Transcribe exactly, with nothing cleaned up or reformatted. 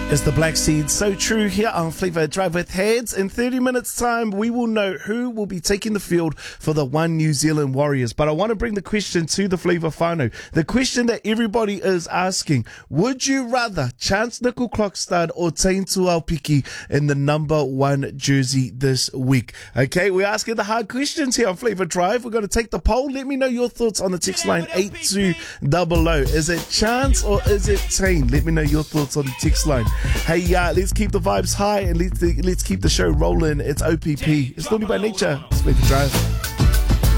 It's the Black Seed. So true here on Flavor Drive with Heads. In thirty minutes time, we will know who will be taking the field for the One New Zealand Warriors. But I want to bring the question to the Flavor whānau. The question that everybody is asking, would you rather Chance Nickel-Klokstad or Taine Tuaupiki in the number one jersey this week? Okay, we're asking the hard questions here on Flavor Drive. We're going to take the poll. Let me know your thoughts on the text line eight two zero zero. Is it Chance or is it Taine? Let me know your thoughts on the text line. Hey, uh, let's keep the vibes high and let's, let's keep the show rolling. It's O P P. It's Naughty by Nature. It's Flavor Drive.